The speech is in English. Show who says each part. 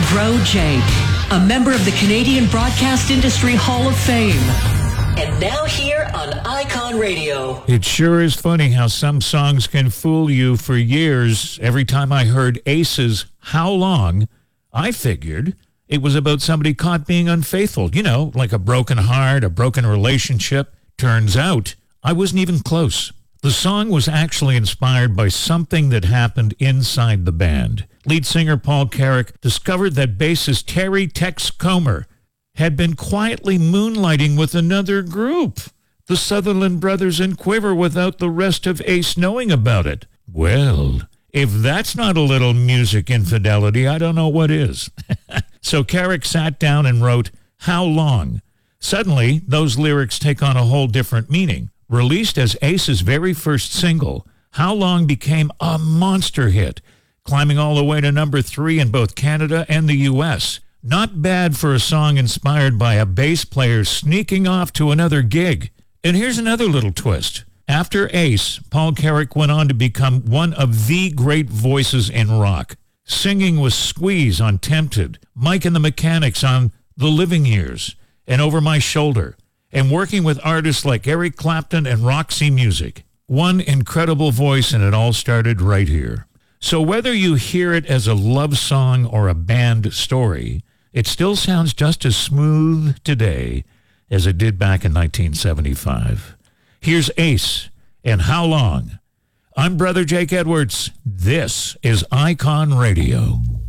Speaker 1: Bro Jake, a member of the Canadian Broadcast Industry Hall of Fame. And now here on Icon Radio.
Speaker 2: It sure is funny how some songs can fool you for years. Every time I heard Ace's How Long, I figured it was about somebody caught being unfaithful. You know, like a broken heart, a broken relationship. Turns out I wasn't even close. The song was actually inspired by something that happened inside the band. Lead singer Paul Carrack discovered that bassist Terry Tex Comer had been quietly moonlighting with another group, the Sutherland Brothers and Quiver, without the rest of Ace knowing about it. Well, if that's not a little music infidelity, I don't know what is. So Carrack sat down and wrote, How Long? Suddenly, those lyrics take on a whole different meaning. Released as Ace's very first single, How Long became a monster hit, climbing all the way to number 3 in both Canada and the U.S. Not bad for a song inspired by a bass player sneaking off to another gig. And here's another little twist. After Ace, Paul Carrack went on to become one of the great voices in rock, singing with Squeeze on Tempted, Mike and the Mechanics on The Living Years, and Over My Shoulder, and working with artists like Eric Clapton and Roxy Music. One incredible voice, and it all started right here. So whether you hear it as a love song or a band story, it still sounds just as smooth today as it did back in 1975. Here's Ace and How Long. I'm Brother Jake Edwards. This is Icon Radio.